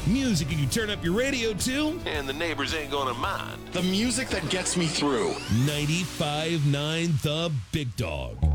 Music you can turn up your radio to. And the neighbors ain't gonna mind. The music that gets me through. 95.9 The Big Dog.